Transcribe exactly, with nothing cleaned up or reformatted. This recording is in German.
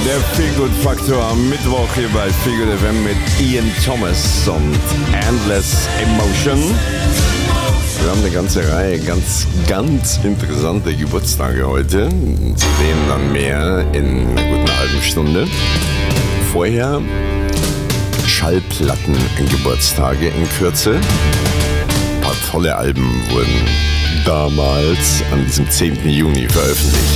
Der Feelgood-Faktor am Mittwoch hier bei Feelgood F M mit Ian Thomas und Endless Emotion. Wir haben eine ganze Reihe ganz, ganz interessante Geburtstage heute. Zu denen dann mehr in einer guten halben Stunde. Vorher Schallplatten-Geburtstage in Kürze. Ein paar tolle Alben wurden damals an diesem zehnten Juni veröffentlicht.